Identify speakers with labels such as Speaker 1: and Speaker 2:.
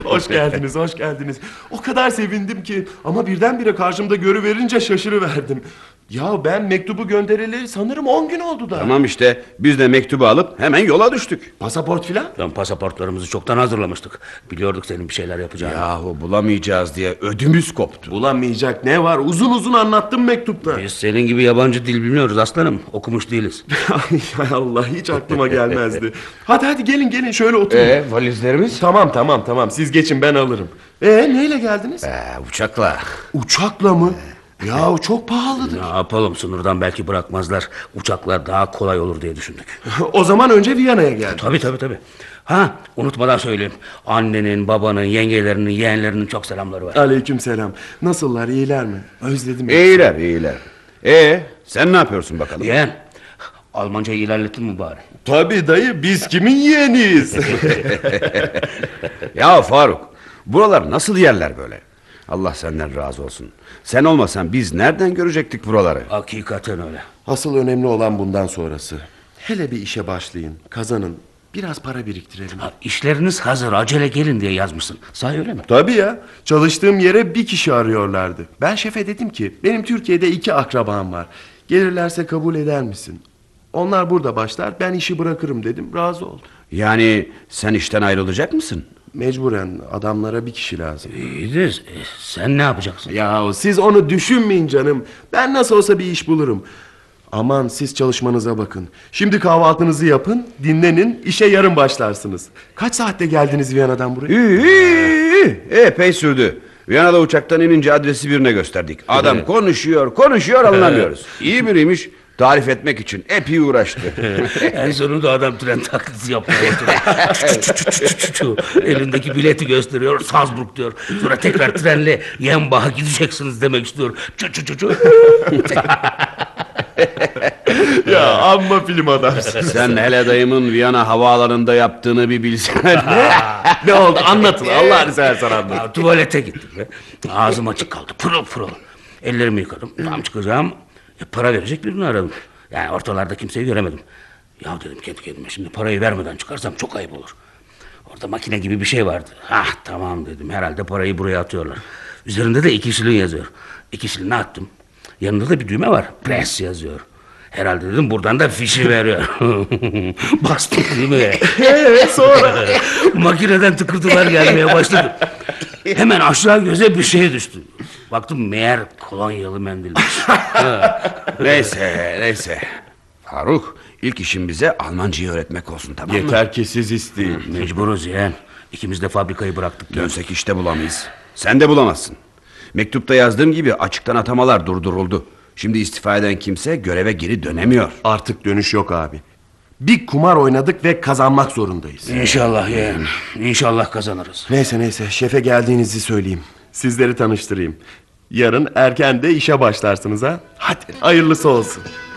Speaker 1: Hoş geldiniz, hoş geldiniz. O kadar sevindim ki ama birdenbire karşımda görüverince şaşırıverdim. Ya ben mektubu göndereli sanırım 10 gün oldu da.
Speaker 2: Tamam işte, biz de mektubu alıp hemen yola düştük.
Speaker 1: Pasaport filan?
Speaker 3: Pasaportlarımızı çoktan hazırlamıştık. Biliyorduk senin bir şeyler yapacağını.
Speaker 2: Yahu bulamayacağız diye ödümüz koptu.
Speaker 1: Bulamayacak ne var? Uzun uzun anlattım mektupta.
Speaker 3: Biz senin gibi yabancı dil bilmiyoruz aslanım. Okumuş değiliz.
Speaker 1: Ay Allah, hiç aklıma gelmezdi. Hadi gelin şöyle oturun.
Speaker 2: Valizlerimiz?
Speaker 1: Tamam siz geçin, ben alırım. Neyle geldiniz?
Speaker 2: Uçakla.
Speaker 1: Uçakla mı? Ya çok pahalıdır.
Speaker 3: Ne yapalım, sınırdan belki bırakmazlar. Uçaklar daha kolay olur diye düşündük.
Speaker 1: O zaman önce Viyana'ya geldim.
Speaker 3: Tabii. Ha, unutmadan söyleyeyim. Annenin, babanın, yengelerinin, yeğenlerinin çok selamları var.
Speaker 1: Aleykümselam. Nasıllar, iyiler mi? Özledim.
Speaker 2: İyiler. Sen ne yapıyorsun bakalım?
Speaker 3: Yeğen, Almancayı ilerlettin mi bari?
Speaker 1: Tabii dayı, biz kimin yeğeniyiz?
Speaker 2: Ya Faruk, buralar nasıl yerler böyle? Allah senden razı olsun. Sen olmasan biz nereden görecektik buraları?
Speaker 3: Hakikaten öyle.
Speaker 1: Asıl önemli olan bundan sonrası. Hele bir işe başlayın, kazanın. Biraz para biriktirelim.
Speaker 3: İşleriniz hazır, acele gelin diye yazmışsın. Sahi öyle mi?
Speaker 1: Tabii ya. Çalıştığım yere bir kişi arıyorlardı. Ben şefe dedim ki benim Türkiye'de 2 akrabam var. Gelirlerse kabul eder misin? Onlar burada başlar, ben işi bırakırım dedim. Razı oldu.
Speaker 2: Yani sen işten ayrılacak mısın?
Speaker 1: Mecburen, adamlara bir kişi lazım.
Speaker 3: İyidir. Sen ne yapacaksın?
Speaker 1: Ya siz onu düşünmeyin canım. Ben nasıl olsa bir iş bulurum. Aman siz çalışmanıza bakın. Şimdi kahvaltınızı yapın, dinlenin, işe yarın başlarsınız. Kaç saatte geldiniz Viyana'dan buraya?
Speaker 2: İyi. Epey sürdü. Viyana'da uçaktan inince adresi birine gösterdik. Adam konuşuyor anlamıyoruz. İyi biriymiş. Tarif etmek için epey uğraştı.
Speaker 3: En sonunda adam tren taklidi yapıyor. Elindeki bileti gösteriyor. Salzburg diyor. Sonra tekrar trenle Yenbach'a gideceksiniz demek istiyor.
Speaker 1: Ya amma film adamsın.
Speaker 2: Sen hele dayımın Viyana havaalanında yaptığını bir bilsen.
Speaker 1: Ne oldu, anlatın, Allah'ını seversen anlat.
Speaker 3: Ya, tuvalete gittim be. Ağzım açık kaldı, pırıl. Ellerimi yıkadım, tam çıkacağım. Para verecek birini aradım. Yani ortalarda kimseyi göremedim. Ya dedim kendi kendime, şimdi parayı vermeden çıkarsam çok ayıp olur. Orada makine gibi bir şey vardı. Tamam dedim, herhalde parayı buraya atıyorlar. Üzerinde de 2 şilin yazıyor. 2 şilini attım. Yanında da bir düğme var, press yazıyor. Herhalde dedim buradan da fişi veriyor. Bastım değil mi?
Speaker 1: Sonra?
Speaker 3: Makineden tıkırtılar gelmeye başladı. Hemen aşağı göze bir şey düştü. Baktım meğer kolonyalı mendilmiş.
Speaker 2: Neyse. Faruk, ilk işin bize Almancayı öğretmek olsun, tamam mı?
Speaker 1: Yeter ki siz isteyin.
Speaker 3: Mecburuz yeğen. İkimiz de fabrikayı bıraktık.
Speaker 2: Dönsek işte bulamayız. Sen de bulamazsın. Mektupta yazdığım gibi açıktan atamalar durduruldu. Şimdi istifa eden kimse göreve geri dönemiyor.
Speaker 1: Artık dönüş yok abi. Bir kumar oynadık ve kazanmak zorundayız.
Speaker 3: İnşallah yeğen. İnşallah kazanırız.
Speaker 1: Neyse, şefe geldiğinizi söyleyeyim. Sizleri tanıştırayım. Yarın erken de işe başlarsınız ha. Hadi hayırlısı olsun.